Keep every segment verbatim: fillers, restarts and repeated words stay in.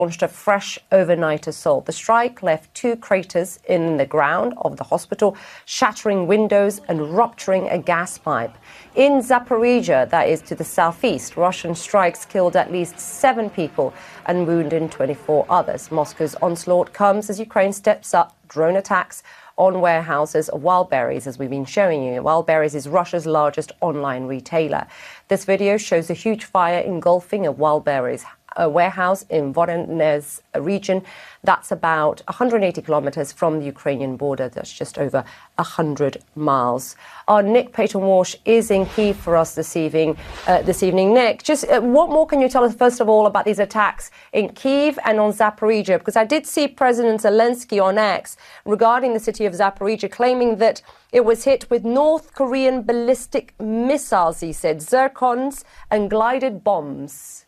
launched a fresh overnight assault. The strike left two craters in the ground of the hospital, shattering windows and rupturing a gas pipe. In Zaporizhzhia, that is to the southeast, Russian strikes killed at least seven people and wounded twenty-four others. Moscow's onslaught comes as Ukraine steps up drone attacks on warehouses of Wildberries, as we've been showing you. Wildberries is Russia's largest online retailer. This video shows a huge fire engulfing a Wildberries a warehouse in Voronezh region. That's about one hundred eighty kilometres from the Ukrainian border. That's just over one hundred miles. Our Nick Paton-Walsh is in Kyiv for us this evening. Uh, this evening, Nick, just uh, what more can you tell us, first of all, about these attacks in Kyiv and on Zaporizhzhia? Because I did see President Zelensky on X regarding the city of Zaporizhzhia, claiming that it was hit with North Korean ballistic missiles, he said, zircons and glided bombs.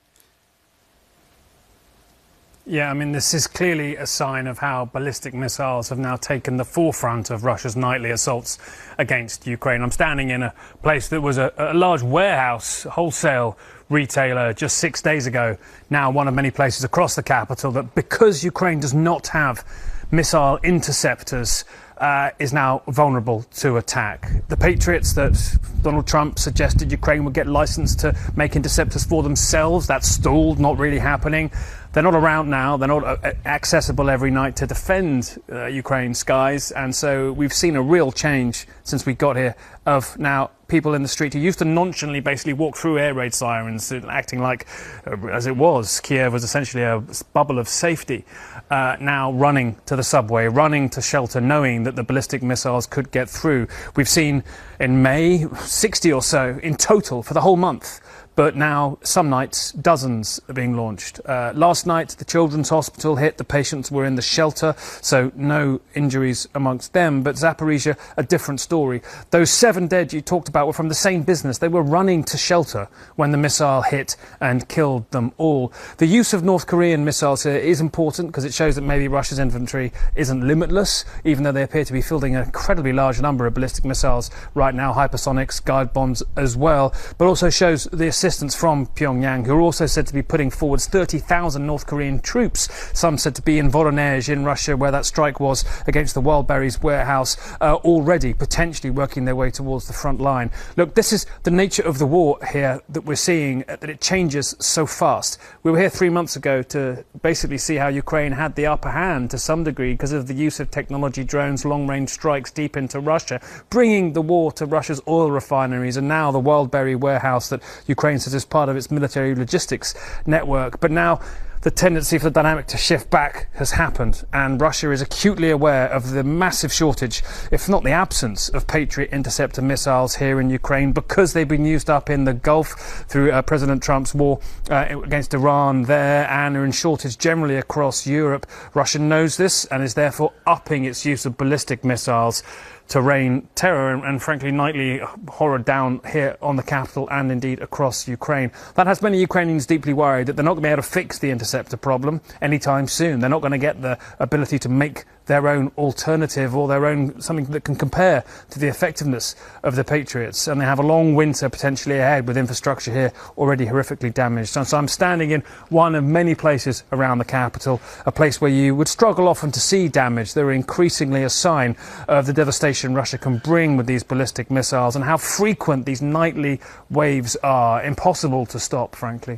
Yeah, I mean, this is clearly a sign of how ballistic missiles have now taken the forefront of Russia's nightly assaults against Ukraine. I'm standing in a place that was a, a large warehouse, wholesale retailer just six days ago, now one of many places across the capital, that because Ukraine does not have missile interceptors, Uh, is now vulnerable to attack. The Patriots that Donald Trump suggested Ukraine would get licensed to make interceptors for themselves, that's stalled, not really happening. They're not around now. They're not uh, accessible every night to defend uh, Ukraine's skies. And so we've seen a real change since we got here of now people in the street who used to nonchalantly basically walk through air raid sirens, acting like, uh, as it was, Kiev was essentially a bubble of safety, uh, now running to the subway, running to shelter, knowing that the ballistic missiles could get through. We've seen in May sixty or so in total for the whole month. But now, some nights, dozens are being launched. Uh, last night, the Children's Hospital hit. The patients were in the shelter, so no injuries amongst them. But Zaporizhzhia, a different story. Those seven dead you talked about were from the same business. They were running to shelter when the missile hit and killed them all. The use of North Korean missiles here is important because it shows that maybe Russia's infantry isn't limitless, even though they appear to be fielding an incredibly large number of ballistic missiles right now, hypersonics, guide bombs as well. But also shows the assistance from Pyongyang, who are also said to be putting forward thirty thousand North Korean troops, some said to be in Voronezh in Russia, where that strike was against the Wildberries warehouse, uh, already potentially working their way towards the front line. Look, this is the nature of the war here that we're seeing, that it changes so fast. We were here three months ago to basically see how Ukraine had the upper hand to some degree because of the use of technology, drones, long-range strikes deep into Russia, bringing the war to Russia's oil refineries, and now the Wildberry warehouse that Ukraine says is part of its military logistics network. But now the tendency for the dynamic to shift back has happened, and Russia is acutely aware of the massive shortage, if not the absence, of Patriot interceptor missiles here in Ukraine because they've been used up in the Gulf through uh, President Trump's war uh, against Iran there, and are in shortage generally across Europe. Russia knows this and is therefore upping its use of ballistic missiles to rain terror and, and frankly nightly horror down here on the capital and indeed across Ukraine. That has many Ukrainians deeply worried that they're not going to be able to fix the interceptor problem anytime soon. They're not going to get the ability to make their own alternative or their own something that can compare to the effectiveness of the Patriots, and they have a long winter potentially ahead with infrastructure here already horrifically damaged. And so I'm standing in one of many places around the capital, a place where you would struggle often to see damage. They're increasingly a sign of the devastation Russia can bring with these ballistic missiles and how frequent these nightly waves are. Impossible to stop, frankly.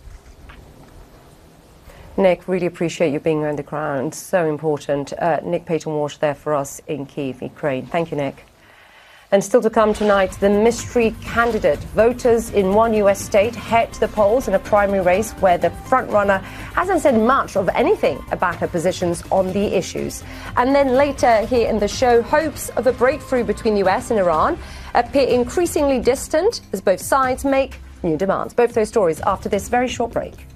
Nick, really appreciate you being on the ground. So important. Uh, Nick Paton-Walsh there for us in Kyiv, Ukraine. Thank you, Nick. And still to come tonight, the mystery candidate. Voters in one U S state head to the polls in a primary race where the frontrunner hasn't said much of anything about her positions on the issues. And then later here in the show, hopes of a breakthrough between the U S and Iran appear increasingly distant as both sides make new demands. Both those stories after this very short break.